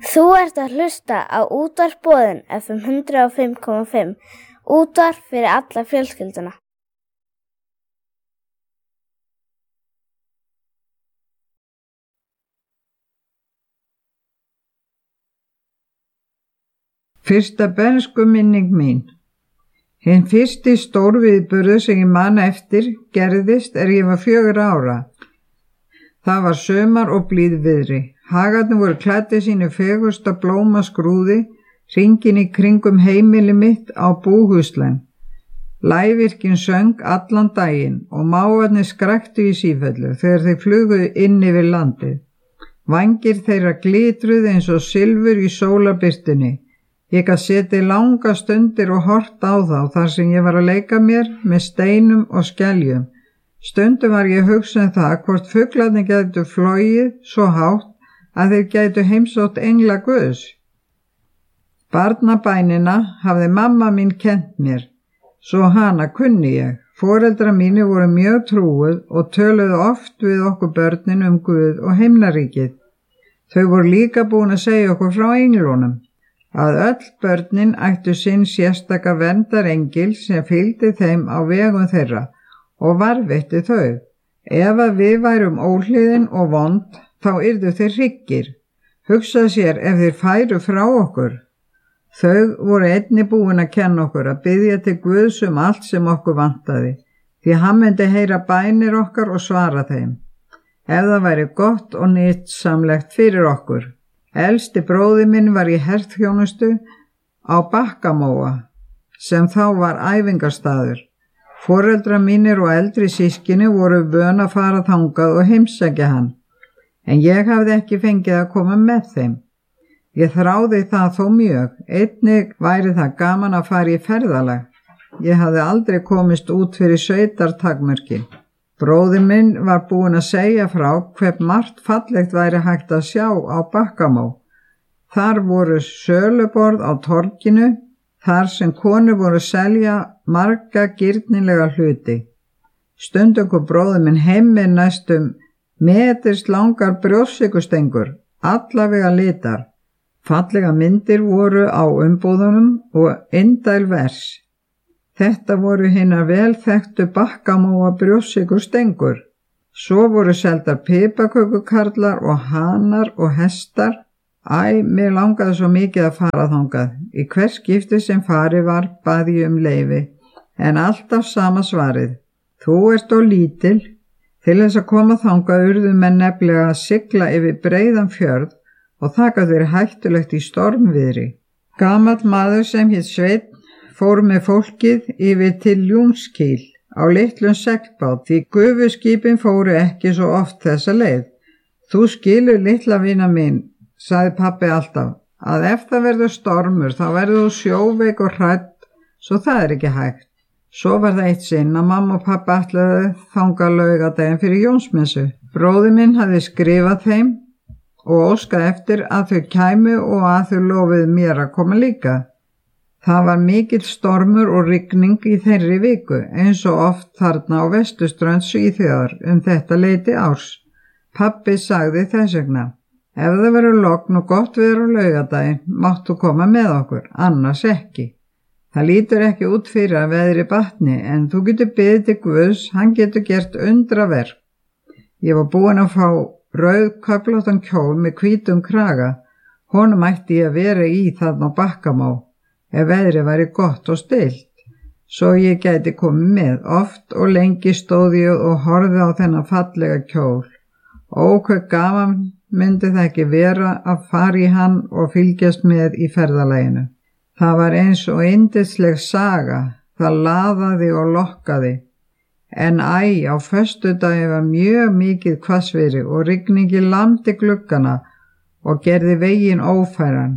Þú ert að hlusta á Útvarp Boðin FM 105,5, útvarp fyrir alla fjölskylduna. Fyrsta bernskuminning mín. Hinn fyrsti stórviðburður sem ég man eftir gerðist ég var 4 ára. Það var sumar og blíðviðri. Hagarnir voru klæddir sínu fegursta blómaskrúði, hringinn í kringum heimili mitt á Búhúslen. Lævirkin söng allan daginn og mávarnir skræktu í sífellu þegar þeir flugu inn yfir landið. Vængir þeirra glitruðu eins og silfur í sólarbirtunni. Ég gat setið langa stundir og hort á þá þar sem ég var að leika mér með steinum og skeljum. Stundum var ég að hugsa það hvort fuglarnir gætu flogið svo hátt að þeir gætu heimsótt engla Guðs. Barnabænina hafði mamma mín kennt mér, svo hana kunni ég. Foreldrar mínir voru mjög trúuð og töluðu oft við okkur börnin Guð og himnaríkið. Þau voru líka búin að segja okkur frá englunum, að öll börnin ættu sinn sérstaka verndarengil sem fylgdi þeim á vegum þeirra og varðveitti þau. Ef að við værum óhlýðin og vond, þá yrðu þeir hryggir. Hugsaðu sér ef þeir færu frá okkur. Þau voru einnig búin að kenna okkur að biðja til Guðs allt sem okkur vantaði, því hann myndi heyra bænir okkar og svara þeim, ef það væri gott og nytsamlegt fyrir okkur. Elsti bróðir minn var í herþjónustu á Bakkamóa, sem þá var æfingarstaður. Foreldrar mínir og eldri systkini voru vön að fara þangað og heimsækja hann, en ég hafði ekki fengið að koma með þeim. Ég þráði það þó mjög, einnig væri það gaman að fara í ferðalag. Ég hafði aldrei komist út fyrir sveitartakmörkin. Bróðir minn var búinn að segja frá hve margt fallegt væri hægt að sjá á Bakkamó. Þar voru söluborð á torginu, þar sem konur voru að selja marga girnilega hluti. Stundum kom bróðir minn heim með næstum metris langar brjóstsykurstengur, allavega litar. Fallega myndir voru á umbúðunum og indæl vers. Þetta voru hinar vel þekktu Bakkamóa brjóstsykurstengur. Svo voru seldar piparkökukarlar og hanar og hestar. Mér langaði svo mikið að fara þangað. Í hvers skipti sem farið var bað ég leyfi, en alltaf sama svarið. Þú ert of lítil. Til þess að koma þangað urðu menn nefnilega að sigla yfir breiðan fjörð og það gat verið hættulegt í stormviðri. Gamall maður sem hét Sveinn fór með fólkið yfir til Ljúnskíl á litlum seglbát, því gufuskipin fóru ekki svo oft þessa leið. Þú skilur, litla vina mín, sagði pabbi alltaf, að ef það verður stormur þá verður þú sjóveik og hrædd, svo það er ekki hægt. Svo var það eitt sinn að mamma og pappi ætlaði þangað laugardaginn fyrir Jónsmessu. Bróðir minn hafði skrifað þeim og óskað eftir að þau kæmu og að þau lofuðu mér að koma líka. Það var mikill stormur og rigning í þeirri viku, eins og oft þarna á vesturströnd Svíþjóðar þetta leyti árs. Pabbi sagði þess vegna, ef það verður logn og gott veður á laugardaginn, máttu koma með okkur, annars ekki. Það lítur ekki út fyrir að veðri batni, en þú getur beðið til Guðs, hann getur gert undraverk. Ég var búin að fá rauðköflóttan kjól með hvítum kraga. Honum ætti ég að vera í þarna á Bakkamó, ef veðri væri gott og stillt, svo ég gæti komið með. Oft og lengi stóð ég og horfði á þennan fallega kjól. Hve gaman myndi það ekki vera að fara í hann og fylgjast með í ferðalaginu. Það var eins og yndisleg saga, það laðaði og lokkaði. En á föstudagi var mjög mikið hvassviðri og rigningi lamdi gluggana og gerði veginn ófæran.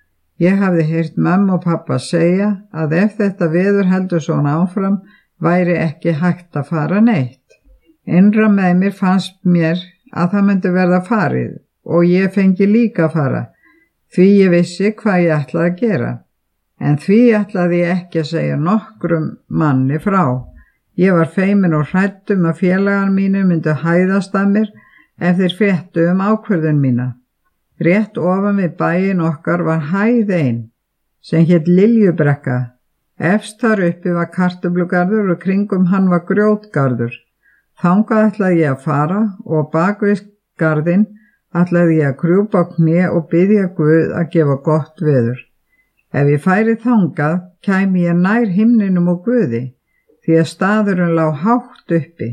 Ég hafði heyrt mömmu og pappa segja að ef þetta veður heldur svona áfram, væri ekki hægt að fara neitt. Innra með mér fannst mér að það myndi verða farið og ég fengi líka að fara, því ég vissi hvað ég ætlaði að gera. En því ætlaði ég ekki að segja nokkrum manni frá. Ég var feimin og hrædd að félagar mínir myndu hæðast að mér ef þeir fréttu ákvörðun mína. Rétt ofan við bæinn okkar var hæð ein, sem hét Liljubrekka. Efst þar uppi var kartöflugarður og kringum hann var grjótgarður. Þangað ætlaði ég að fara og bak við garðinn ætlaði ég að krjúpa á kné og biðja Guð að gefa gott veður. Ef ég færi þangað, kæmi ég nær himninum og Guði, því að staðurinn lá hátt uppi.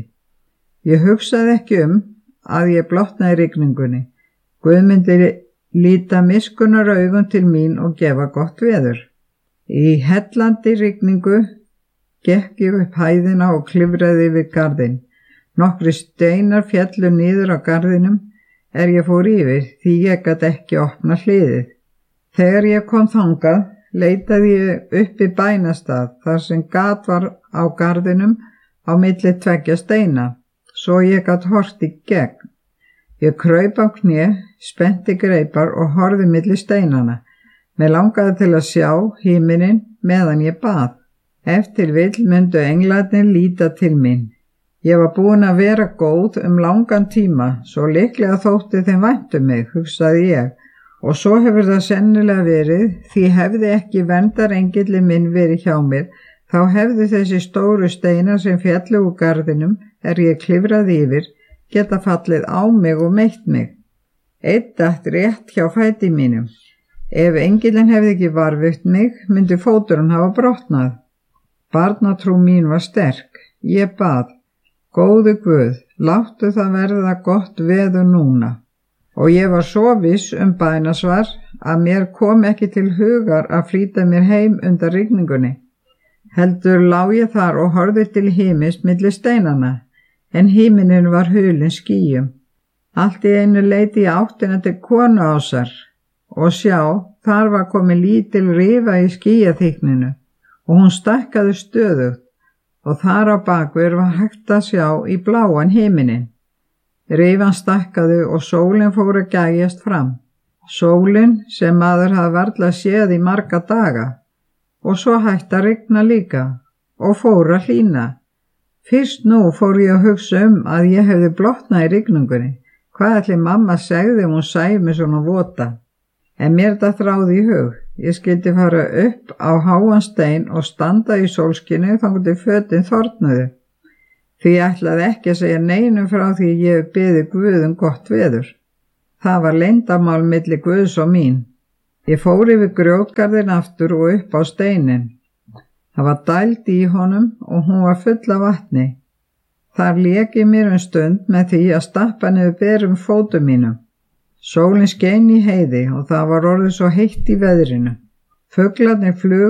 Ég hugsaði ekki að ég blotnaði rigningunni. Guð myndi líta miskunnar augum til mín og gefa gott veður. Í hellandi rigningu gekk ég upp hæðina og klifraði við garðinn. Nokkri steinar féllu niður á garðinum ég fór yfir því ég gat ekki opna hliðið. Þegar ég kom þangað, leitaði ég upp í bænastað þar sem gat var á garðinum á milli tveggja steina, svo ég gat hort í gegn. Ég kraup á kné, spennti greipar og horfði milli steinana. Mér langaði til að sjá himininn meðan ég bað. Ef til vill myndu englarnir líta til mín. Ég var búin að vera góð langan tíma, svo líklega þótti þeim vænt mig, hugsaði ég, og svo hefur það sennilega verið, því hefði ekki verndarengilli minn verið hjá mér, þá hefði þessi stóru steinar sem féllu úr garðinum, ég klifraði yfir, geta fallið á mig og meitt mig. Einn datt rétt hjá fæti mínum. Ef engillinn hefði ekki varðveitt mig, myndi fóturinn hafa brotnað. Barnatrú mín var sterk. Ég bað. Góði Guð, láttu það verða gott veður núna. Og ég var svo viss bænasvar að mér kom ekki til hugar að flýta mér heim undan rigningunni. Heldur lá ég þar og horfði til himins milli steinana, en himinin var hulinn skýjum. Allt í einu leit ég áttina til konuásar og sjá, þar var komin lítil rifa í skýjaþykkninu og hún stækkaði stöðugt. Og þar á bakvið var hægt að sjá í bláan himinin. Rifan stækkaði og sólin fór að gægjast fram. Sólin sem maður hafði varla séð í marga daga. Og svo hætti að rigna líka og fór að hlýna. Fyrst nú fór ég að hugsa að ég hefði blotnað í rigningunni. Hvað ætli mamma segði hún sæi mig svona vota? En mér datt ráð í hug. Ég skyldi fara upp á háan stein og standa í sólskinu þangað til fötin þornuðu. Því ég ætlaði ekki að segja neinum frá því ég biði Guð gott veður. Það var leyndarmál milli Guðs og mín. Ég fór yfir grjótgarðinn aftur og upp á steinin. Það var dæld í honum og hún var full af vatni. Þar lék ég mér stund með því að stappa niður berum fótum mínum. Sólin skein í heiði og það var orðið svo heitt í veðrinu. Fuglarnir flugu